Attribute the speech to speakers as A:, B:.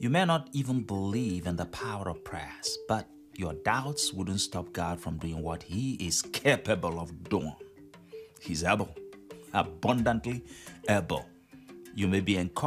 A: You may not even believe in the power of prayers, but your doubts wouldn't stop God from doing what He is capable of doing. He's able, abundantly able. You may be encouraged